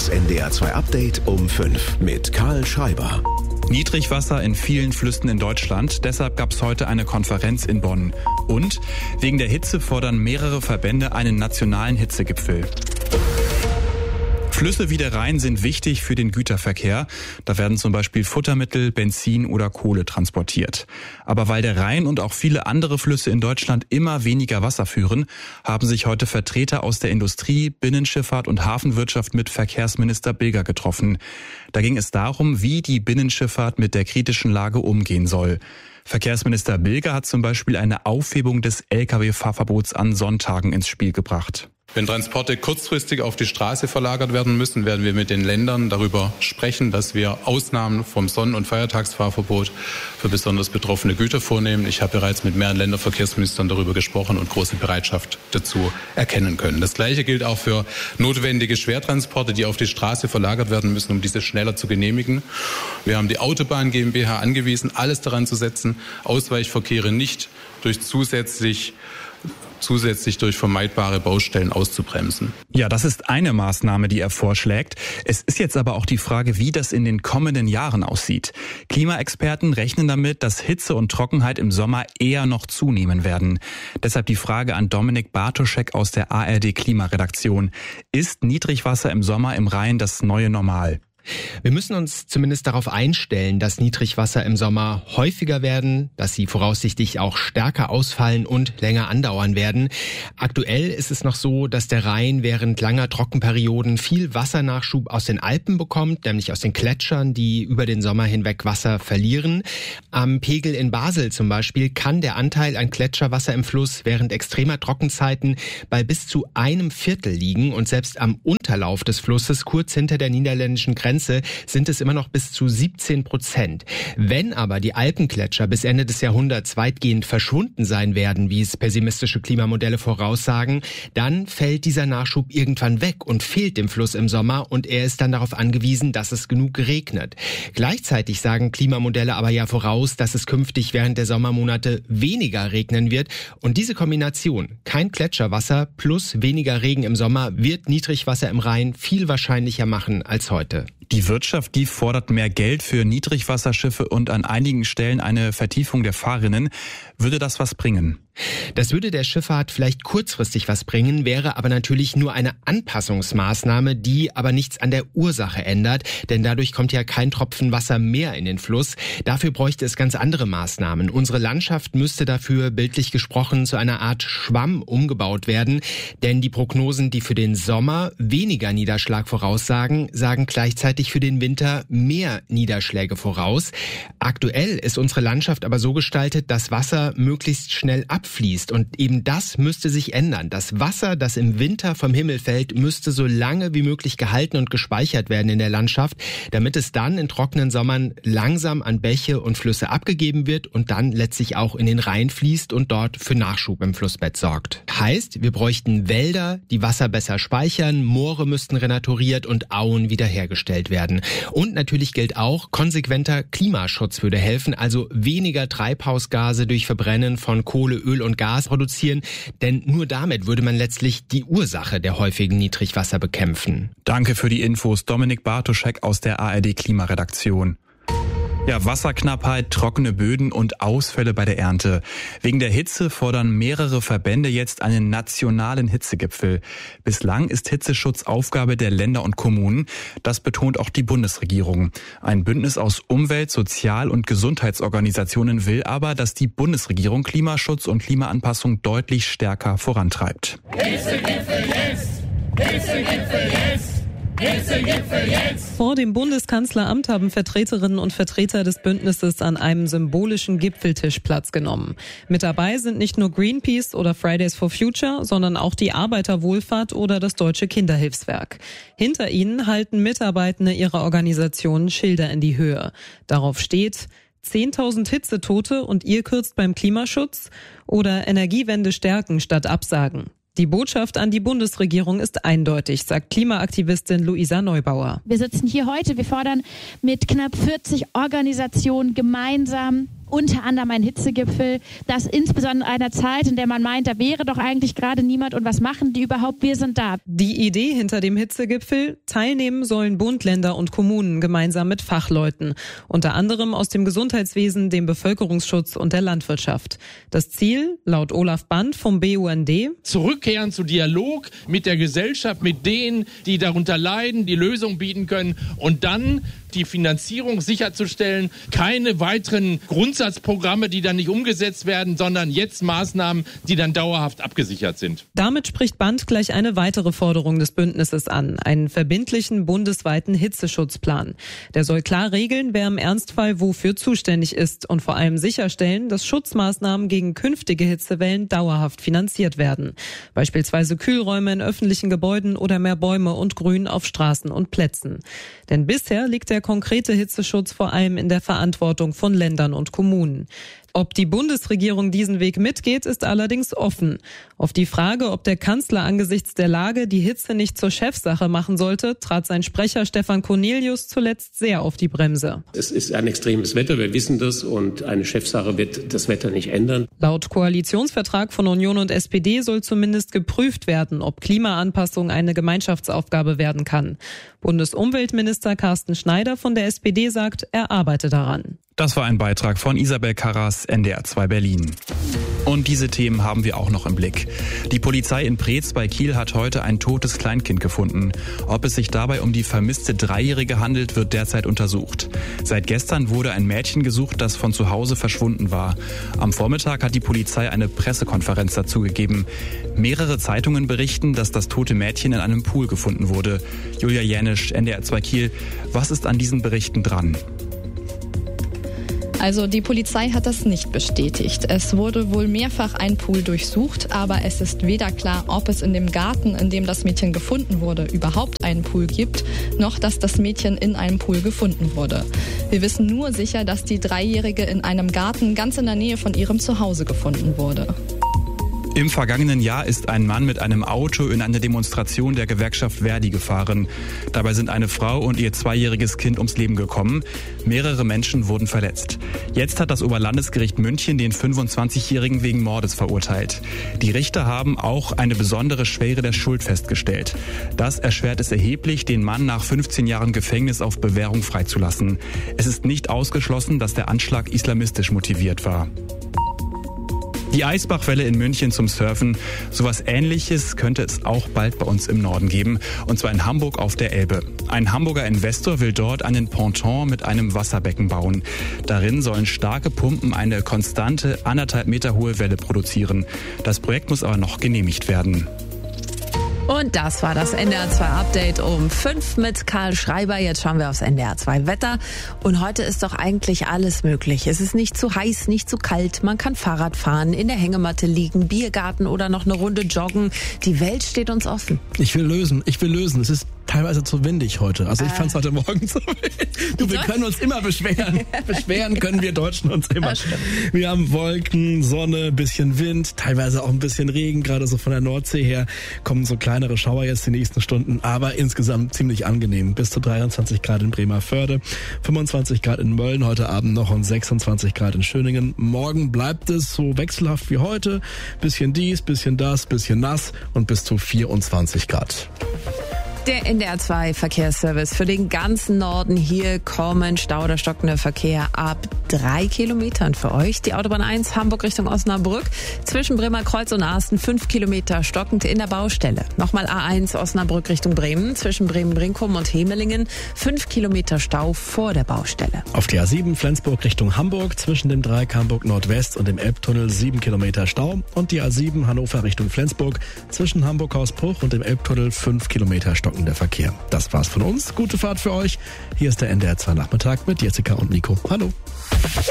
Das NDR 2 Update um 5 mit Karl Schreiber. Niedrigwasser in vielen Flüssen in Deutschland. Deshalb gab es heute eine Konferenz in Bonn. Und wegen der Hitze fordern mehrere Verbände einen nationalen Hitzegipfel. Flüsse wie der Rhein sind wichtig für den Güterverkehr. Da werden zum Beispiel Futtermittel, Benzin oder Kohle transportiert. Aber weil der Rhein und auch viele andere Flüsse in Deutschland immer weniger Wasser führen, haben sich heute Vertreter aus der Industrie, Binnenschifffahrt und Hafenwirtschaft mit Verkehrsminister Bilger getroffen. Da ging es darum, wie die Binnenschifffahrt mit der kritischen Lage umgehen soll. Verkehrsminister Bilger hat zum Beispiel eine Aufhebung des Lkw-Fahrverbots an Sonntagen ins Spiel gebracht. Wenn Transporte kurzfristig auf die Straße verlagert werden müssen, werden wir mit den Ländern darüber sprechen, dass wir Ausnahmen vom Sonn- und Feiertagsfahrverbot für besonders betroffene Güter vornehmen. Ich habe bereits mit mehreren Länderverkehrsministern darüber gesprochen und große Bereitschaft dazu erkennen können. Das Gleiche gilt auch für notwendige Schwertransporte, die auf die Straße verlagert werden müssen, um diese schneller zu genehmigen. Wir haben die Autobahn GmbH angewiesen, alles daran zu setzen, Ausweichverkehre nicht durch zusätzlich durch vermeidbare Baustellen auszubremsen. Ja, das ist eine Maßnahme, die er vorschlägt. Es ist jetzt aber auch die Frage, wie das in den kommenden Jahren aussieht. Klimaexperten rechnen damit, dass Hitze und Trockenheit im Sommer eher noch zunehmen werden. Deshalb die Frage an Dominik Bartoschek aus der ARD Klimaredaktion. Ist Niedrigwasser im Sommer im Rhein das neue Normal? Wir müssen uns zumindest darauf einstellen, dass Niedrigwasser im Sommer häufiger werden, dass sie voraussichtlich auch stärker ausfallen und länger andauern werden. Aktuell ist es noch so, dass der Rhein während langer Trockenperioden viel Wassernachschub aus den Alpen bekommt, nämlich aus den Gletschern, die über den Sommer hinweg Wasser verlieren. Am Pegel in Basel zum Beispiel kann der Anteil an Gletscherwasser im Fluss während extremer Trockenzeiten bei bis zu 1/4 liegen und selbst am Unterlauf des Flusses, kurz hinter der niederländischen Grenze, sind es immer noch bis zu 17%. Wenn aber die Alpengletscher bis Ende des Jahrhunderts weitgehend verschwunden sein werden, wie es pessimistische Klimamodelle voraussagen, dann fällt dieser Nachschub irgendwann weg und fehlt dem Fluss im Sommer und er ist dann darauf angewiesen, dass es genug regnet. Gleichzeitig sagen Klimamodelle aber ja voraus, dass es künftig während der Sommermonate weniger regnen wird und diese Kombination, kein Gletscherwasser plus weniger Regen im Sommer, wird Niedrigwasser im Rhein viel wahrscheinlicher machen als heute. Die Wirtschaft, die fordert mehr Geld für Niedrigwasserschiffe und an einigen Stellen eine Vertiefung der Fahrrinnen. Würde das was bringen? Das würde der Schifffahrt vielleicht kurzfristig was bringen, wäre aber natürlich nur eine Anpassungsmaßnahme, die aber nichts an der Ursache ändert, denn dadurch kommt ja kein Tropfen Wasser mehr in den Fluss. Dafür bräuchte es ganz andere Maßnahmen. Unsere Landschaft müsste dafür, bildlich gesprochen, zu einer Art Schwamm umgebaut werden, denn die Prognosen, die für den Sommer weniger Niederschlag voraussagen, sagen gleichzeitig für den Winter mehr Niederschläge voraus. Aktuell ist unsere Landschaft aber so gestaltet, dass Wasser möglichst schnell abfließt und eben das müsste sich ändern. Das Wasser, das im Winter vom Himmel fällt, müsste so lange wie möglich gehalten und gespeichert werden in der Landschaft, damit es dann in trockenen Sommern langsam an Bäche und Flüsse abgegeben wird und dann letztlich auch in den Rhein fließt und dort für Nachschub im Flussbett sorgt. Heißt, wir bräuchten Wälder, die Wasser besser speichern, Moore müssten renaturiert und Auen wiederhergestellt werden. Und natürlich gilt auch, konsequenter Klimaschutz würde helfen, also weniger Treibhausgase durch Verbrennen von Kohle, Öl und Gas produzieren, denn nur damit würde man letztlich die Ursache der häufigen Niedrigwasser bekämpfen. Danke für die Infos, Dominik Bartoschek aus der ARD Klimaredaktion. Ja, Wasserknappheit, trockene Böden und Ausfälle bei der Ernte. Wegen der Hitze fordern mehrere Verbände jetzt einen nationalen Hitzegipfel. Bislang ist Hitzeschutz Aufgabe der Länder und Kommunen. Das betont auch die Bundesregierung. Ein Bündnis aus Umwelt-, Sozial- und Gesundheitsorganisationen will aber, dass die Bundesregierung Klimaschutz und Klimaanpassung deutlich stärker vorantreibt. Hitzegipfel jetzt! Hitzegipfel jetzt! Vor dem Bundeskanzleramt haben Vertreterinnen und Vertreter des Bündnisses an einem symbolischen Gipfeltisch Platz genommen. Mit dabei sind nicht nur Greenpeace oder Fridays for Future, sondern auch die Arbeiterwohlfahrt oder das Deutsche Kinderhilfswerk. Hinter ihnen halten Mitarbeitende ihrer Organisationen Schilder in die Höhe. Darauf steht: 10.000 Hitzetote und ihr kürzt beim Klimaschutz oder Energiewende stärken statt absagen. Die Botschaft an die Bundesregierung ist eindeutig, sagt Klimaaktivistin Luisa Neubauer. Wir sitzen hier heute, wir fordern mit knapp 40 Organisationen gemeinsam unter anderem ein Hitzegipfel, das insbesondere in einer Zeit, in der man meint, da wäre doch eigentlich gerade niemand und was machen die überhaupt? Wir sind da. Die Idee hinter dem Hitzegipfel: teilnehmen sollen Bund, Länder und Kommunen gemeinsam mit Fachleuten, unter anderem aus dem Gesundheitswesen, dem Bevölkerungsschutz und der Landwirtschaft. Das Ziel, laut Olaf Band vom BUND: zurückkehren zu Dialog mit der Gesellschaft, mit denen, die darunter leiden, die Lösung bieten können und dann die Finanzierung sicherzustellen. Keine weiteren Grundsatzprogramme, die dann nicht umgesetzt werden, sondern jetzt Maßnahmen, die dann dauerhaft abgesichert sind. Damit spricht Band gleich eine weitere Forderung des Bündnisses an: einen verbindlichen bundesweiten Hitzeschutzplan. Der soll klar regeln, wer im Ernstfall wofür zuständig ist und vor allem sicherstellen, dass Schutzmaßnahmen gegen künftige Hitzewellen dauerhaft finanziert werden. Beispielsweise Kühlräume in öffentlichen Gebäuden oder mehr Bäume und Grün auf Straßen und Plätzen. Denn bisher liegt der konkrete Hitzeschutz vor allem in der Verantwortung von Ländern und Kommunen. Ob die Bundesregierung diesen Weg mitgeht, ist allerdings offen. Auf die Frage, ob der Kanzler angesichts der Lage die Hitze nicht zur Chefsache machen sollte, trat sein Sprecher Stefan Cornelius zuletzt sehr auf die Bremse. Es ist ein extremes Wetter, wir wissen das, und eine Chefsache wird das Wetter nicht ändern. Laut Koalitionsvertrag von Union und SPD soll zumindest geprüft werden, ob Klimaanpassung eine Gemeinschaftsaufgabe werden kann. Bundesumweltminister Carsten Schneider von der SPD sagt, er arbeite daran. Das war ein Beitrag von Isabel Karras, NDR 2 Berlin. Und diese Themen haben wir auch noch im Blick. Die Polizei in Preetz bei Kiel hat heute ein totes Kleinkind gefunden. Ob es sich dabei um die vermisste Dreijährige handelt, wird derzeit untersucht. Seit gestern wurde ein Mädchen gesucht, das von zu Hause verschwunden war. Am Vormittag hat die Polizei eine Pressekonferenz dazu gegeben. Mehrere Zeitungen berichten, dass das tote Mädchen in einem Pool gefunden wurde. Julia Jänisch, NDR 2 Kiel. Was ist an diesen Berichten dran? Also die Polizei hat das nicht bestätigt. Es wurde wohl mehrfach ein Pool durchsucht, aber es ist weder klar, ob es in dem Garten, in dem das Mädchen gefunden wurde, überhaupt einen Pool gibt, noch dass das Mädchen in einem Pool gefunden wurde. Wir wissen nur sicher, dass die Dreijährige in einem Garten ganz in der Nähe von ihrem Zuhause gefunden wurde. Im vergangenen Jahr ist ein Mann mit einem Auto in eine Demonstration der Gewerkschaft Verdi gefahren. Dabei sind eine Frau und ihr 2-jähriges Kind ums Leben gekommen. Mehrere Menschen wurden verletzt. Jetzt hat das Oberlandesgericht München den 25-Jährigen wegen Mordes verurteilt. Die Richter haben auch eine besondere Schwere der Schuld festgestellt. Das erschwert es erheblich, den Mann nach 15 Jahren Gefängnis auf Bewährung freizulassen. Es ist nicht ausgeschlossen, dass der Anschlag islamistisch motiviert war. Die Eisbachwelle in München zum Surfen. Sowas Ähnliches könnte es auch bald bei uns im Norden geben. Und zwar in Hamburg auf der Elbe. Ein Hamburger Investor will dort einen Ponton mit einem Wasserbecken bauen. Darin sollen starke Pumpen eine konstante 1,5 Meter hohe Welle produzieren. Das Projekt muss aber noch genehmigt werden. Und das war das NDR 2 Update um 5 mit Karl Schreiber. Jetzt schauen wir aufs NDR 2 Wetter. Und heute ist doch eigentlich alles möglich. Es ist nicht zu heiß, nicht zu kalt. Man kann Fahrrad fahren, in der Hängematte liegen, Biergarten oder noch eine Runde joggen. Die Welt steht uns offen. Ich will lösen. Es ist teilweise zu windig heute. Also ich fand es heute Morgen so windig. Wir können uns immer beschweren. Beschweren können wir Deutschen uns immer. Wir haben Wolken, Sonne, bisschen Wind, teilweise auch ein bisschen Regen. Gerade so von der Nordsee her kommen so kleinere Schauer jetzt die nächsten Stunden. Aber insgesamt ziemlich angenehm. Bis zu 23 Grad in Bremervörde, 25 Grad in Mölln heute Abend noch und 26 Grad in Schöningen. Morgen bleibt es so wechselhaft wie heute. Bisschen dies, bisschen das, bisschen nass und bis zu 24 Grad. Der NDR 2 Verkehrsservice für den ganzen Norden. Hier kommen Stau oder stockender Verkehr ab 3 Kilometern für euch. Die Autobahn 1 Hamburg Richtung Osnabrück. Zwischen Bremerkreuz und Asten 5 Kilometer stockend in der Baustelle. Nochmal A1 Osnabrück Richtung Bremen. Zwischen Bremen-Brinkum und Hemelingen 5 Kilometer Stau vor der Baustelle. Auf der A7 Flensburg Richtung Hamburg. Zwischen dem Dreieck Hamburg Nordwest und dem Elbtunnel 7 Kilometer Stau. Und die A7 Hannover Richtung Flensburg. Zwischen Hamburg-Hausbruch und dem Elbtunnel 5 Kilometer stockender Verkehr. Das war's von uns. Gute Fahrt für euch. Hier ist der NDR 2 Nachmittag mit Jessica und Nico. Hallo.